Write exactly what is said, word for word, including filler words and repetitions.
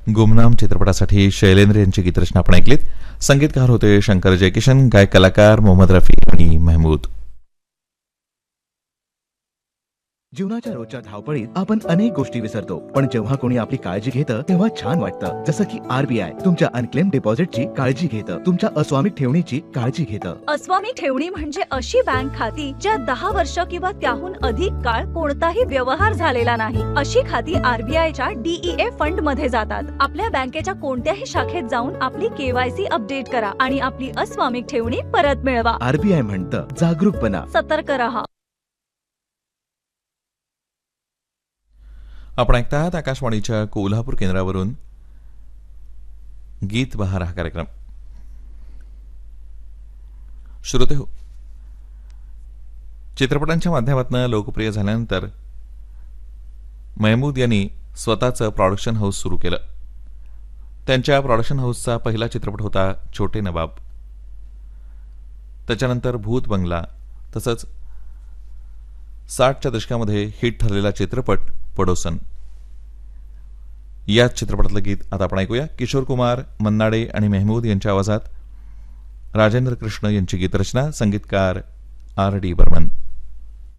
गुमनाम चित्रपटासाठी शैलेंद्र यांची गीतरचना आपण ऐकलीत. संगीतकार होते शंकर जयकिशन, गायक कलाकार मोहम्मद रफी आणि महमूद. जीवनाच्या रोजच्या धावपळीत आपण अनेक गोष्टी विसरतो, पण जेव्हा कोणी आपली काळजी घेतं तेव्हा छान वाटतं. जसं की आरबीआय तुमच्या अनक्लेम डिपॉझिटची काळजी घेतं, तुमच्या अस्वामिक ठेवणीची काळजी घेतं. अस्वामिक ठेवणी म्हणजे अशी बँक खाती ज्यात दहा वर्ष किंवा त्याहून अधिक काळ कोणताही व्यवहार झालेला नाही. अशी खाती आरबीआयच्या डीईए फंड मध्ये जातात. आपल्या बँकेच्या कोणत्याही शाखेत जाऊन आपली केवायसी अपडेट करा आणि आपली अस्वामिक ठेवणी परत मिळवा. आरबीआय म्हणतं, जागरूक बना, सतर्क रहा. आपण ऐकता आहात आकाशवाणीच्या कोल्हापूर केंद्रावरून गीत बहार हा कार्यक्रम. श्रोते हो, चित्रपटांच्या माध्यमातून लोकप्रिय झाल्यानंतर महमूद यांनी स्वतःचं प्रोडक्शन हाऊस सुरू केलं. त्यांच्या प्रोडक्शन हाऊसचा पहिला चित्रपट होता छोटे नवाब. त्याच्यानंतर भूत बंगला, तसंच साठच्या दशकामध्ये हिट ठरलेला चित्रपट पडोसन. याच चित्रपटातलं गीत आता आपण ऐकूया. किशोर कुमार, मन्नाडे आणि महमूद यांच्या आवाजात राजेंद्र कृष्ण यांची गीतरचना, संगीतकार आर डी बर्मन.